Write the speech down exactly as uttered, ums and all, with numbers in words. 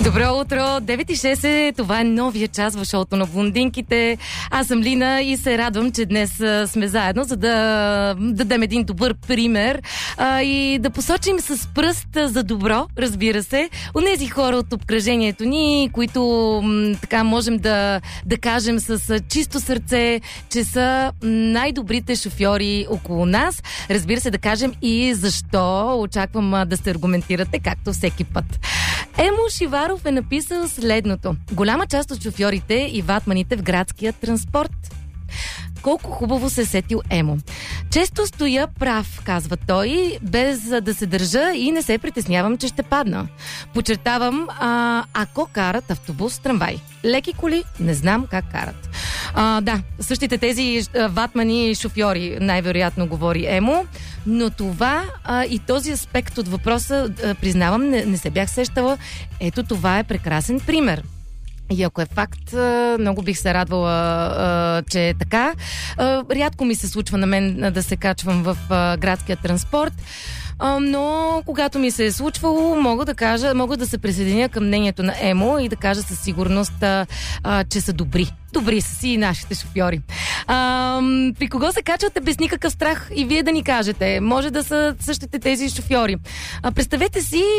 Добро утро! девет и шест е, това е новия час в шоуто на блондинките. Аз съм Лина и се радвам, че днес а, сме заедно, за да дадем един добър пример а, и да посочим с пръст за добро, разбира се, онези хора от обкръжението ни, които м, така можем да, да кажем с чисто сърце, че са най-добрите шофьори около нас. Разбира се, да кажем и защо. Очаквам а, да се аргументирате, както всеки път. Емо Шиваров е написал следното. Голяма част от шофьорите и ватманите в градския транспорт. Колко хубаво се сетил Емо. Често стоя прав, казва той, без да се държа и не се притеснявам, че ще падна. Подчертавам, а, ако карат автобус, трамвай. Леки коли, не знам как карат. А, да, същите тези а, ватмани и шофьори, най-вероятно говори Емо, но това а, и този аспект от въпроса, а, признавам, не, не се бях сещала. Ето това е прекрасен пример. И ако е факт, много бих се радвала, че е така. Рядко ми се случва на мен да се качвам в градския транспорт, но когато ми се е случвало, мога да кажа, мога да се присъединя към мнението на Емо и да кажа със сигурност, че са добри. Добри са си и нашите шофьори. А, при кого се качвате без никакъв страх и вие да ни кажете? Може да са същите тези шофьори. А, представете си,